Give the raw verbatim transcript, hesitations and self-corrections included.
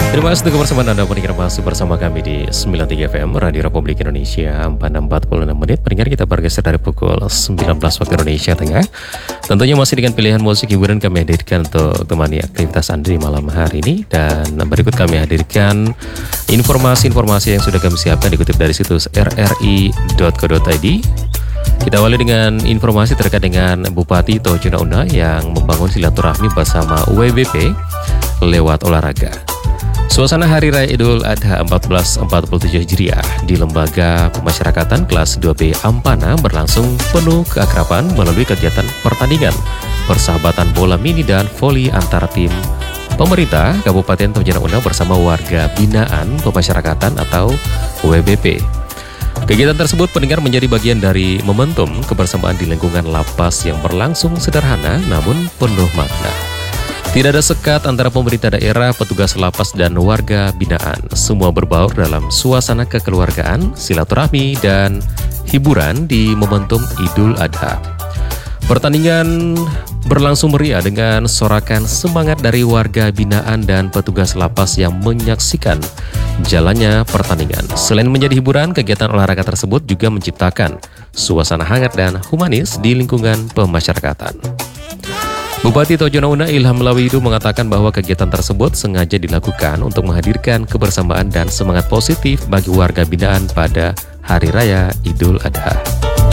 Terima kasih untuk kebersamaan Anda pendengar masih bersama kami di sembilan puluh tiga F M Radio Republik Indonesia. Empat enam empat puluh enam menit pendengar, kita bergeser dari pukul sembilan belas waktu Indonesia Tengah. Tentunya masih dengan pilihan musik hiburan kami hadirkan untuk temani aktivitas Anda di malam hari ini. Dan berikut kami hadirkan informasi-informasi yang sudah kami siapkan dikutip dari situs r r i dot co dot i d. Kita awali dengan informasi terkait dengan Bupati Tojo Una yang membangun silaturahmi bersama U W B P lewat olahraga. Suasana Hari Raya Idul Adha seribu empat ratus empat puluh tujuh Hijriah di Lembaga Pemasyarakatan kelas dua B Ampana berlangsung penuh keakraban melalui kegiatan pertandingan persahabatan bola mini dan voli antara tim pemerintah Kabupaten Tojo Una bersama warga binaan pemasyarakatan atau U W B P. Kegiatan tersebut pendengar menjadi bagian dari momentum kebersamaan di lingkungan lapas yang berlangsung sederhana namun penuh makna. Tidak ada sekat antara pemerintah daerah, petugas lapas, dan warga binaan. Semua berbaur dalam suasana kekeluargaan, silaturahmi, dan hiburan di momentum Idul Adha. Pertandingan berlangsung meriah dengan sorakan semangat dari warga binaan dan petugas lapas yang menyaksikan jalannya pertandingan. Selain menjadi hiburan, kegiatan olahraga tersebut juga menciptakan suasana hangat dan humanis di lingkungan pemasyarakatan. Bupati Tojo Una Ilham Lawidu mengatakan bahwa kegiatan tersebut sengaja dilakukan untuk menghadirkan kebersamaan dan semangat positif bagi warga binaan pada Hari Raya Idul Adha.